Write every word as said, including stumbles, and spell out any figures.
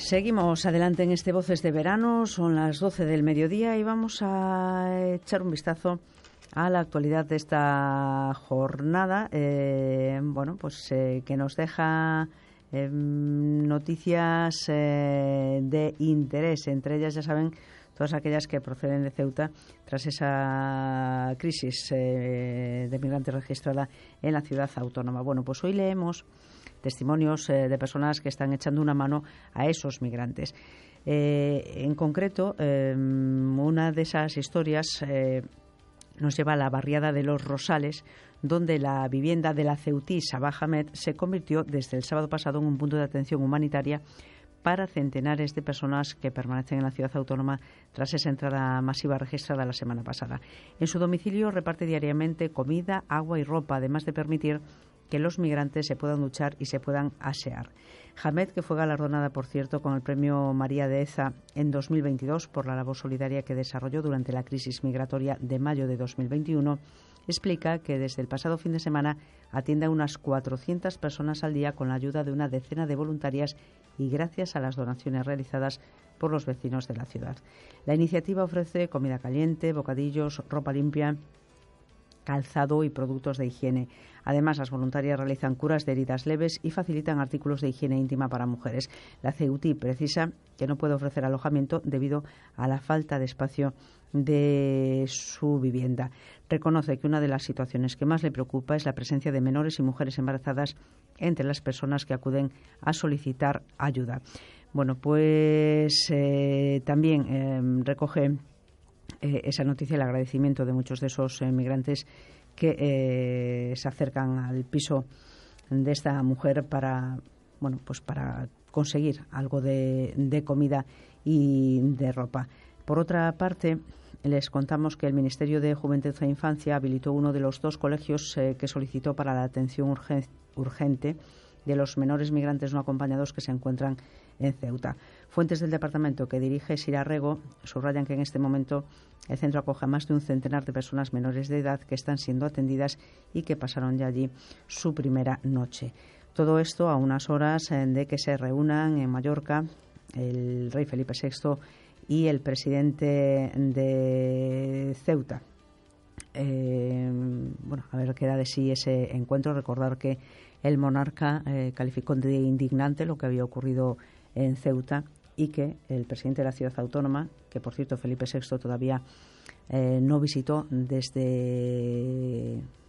Seguimos adelante en este Voces de Verano, son las doce del mediodía y vamos a echar un vistazo a la actualidad de esta jornada, eh, bueno, pues eh, que nos deja eh, noticias eh, de interés, entre ellas, ya saben, todas aquellas que proceden de Ceuta tras esa crisis eh, de migrantes registrada en la ciudad autónoma. Bueno, pues hoy leemos testimonios eh, de personas que están echando una mano a esos migrantes. Eh, en concreto, eh, una de esas historias eh, nos lleva a la barriada de Los Rosales, donde la vivienda de la ceutí Sabah Hamed se convirtió desde el sábado pasado en un punto de atención humanitaria para centenares de personas que permanecen en la ciudad autónoma tras esa entrada masiva registrada la semana pasada. En su domicilio reparte diariamente comida, agua y ropa, además de permitir que los migrantes se puedan duchar y se puedan asear. Hamed, que fue galardonada, por cierto, con el premio María de Eza en dos mil veintidós por la labor solidaria que desarrolló durante la crisis migratoria de mayo de dos mil veintiuno, explica que desde el pasado fin de semana atiende a unas cuatrocientas personas al día con la ayuda de una decena de voluntarias y gracias a las donaciones realizadas por los vecinos de la ciudad. La iniciativa ofrece comida caliente, bocadillos, ropa limpia, calzado y productos de higiene. Además, las voluntarias realizan curas de heridas leves y facilitan artículos de higiene íntima para mujeres. La ceutí precisa que no puede ofrecer alojamiento debido a la falta de espacio de su vivienda. Reconoce que una de las situaciones que más le preocupa es la presencia de menores y mujeres embarazadas entre las personas que acuden a solicitar ayuda. Bueno, pues eh, también eh, recoge Eh, esa noticia, el agradecimiento de muchos de esos eh, migrantes que eh, se acercan al piso de esta mujer para, bueno, pues para conseguir algo de, de comida y de ropa. Por otra parte, les contamos que el Ministerio de Juventud e Infancia habilitó uno de los dos colegios eh, que solicitó para la atención urgen- urgente de los menores migrantes no acompañados que se encuentran en Ceuta. Fuentes del departamento que dirige Sira Rego subrayan que en este momento el centro acoge a más de un centenar de personas menores de edad que están siendo atendidas y que pasaron ya allí su primera noche. Todo esto a unas horas de que se reúnan en Mallorca el rey Felipe sexto y el presidente de Ceuta. Eh, bueno, a ver qué da de sí ese encuentro. Recordar que el monarca eh, calificó de indignante lo que había ocurrido en Ceuta y que el presidente de la ciudad autónoma, que por cierto Felipe sexto todavía eh, no visitó desde